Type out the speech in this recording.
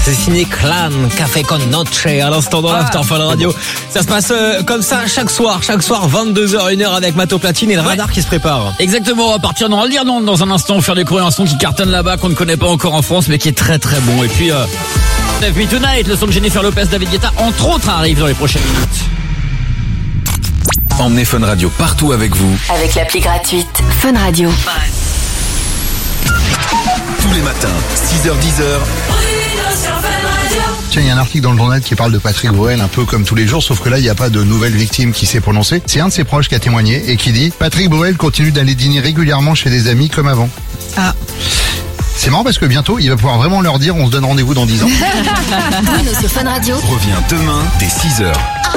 C'est signé Clan, Café con Noche, à l'instant dans l'After Fun Radio. Ça se passe comme ça chaque soir 22h, 1h avec Mato Platine et le radar qui se prépare. Exactement, on va partir dans le lire non dans un instant, faire découvrir un son qui cartonne là-bas, qu'on ne connaît pas encore en France, mais qui est très très bon. Et puis, Save Me Tonight, le son de Jennifer Lopez, David Guetta, entre autres, arrive dans les prochaines minutes. Emmenez Fun Radio partout avec vous. Avec l'appli gratuite Fun Radio. Tous les matins, 6h-10h. Tiens, il y a un article dans le journal qui parle de Patrick Bruel un peu comme tous les jours, sauf que là, il n'y a pas de nouvelle victime qui s'est prononcée. C'est un de ses proches qui a témoigné et qui dit « Patrick Bruel continue d'aller dîner régulièrement chez des amis comme avant. » C'est marrant parce que bientôt, il va pouvoir vraiment leur dire « On se donne rendez-vous dans 10 ans. » Bruno sur Fun Radio. Revient demain dès 6h.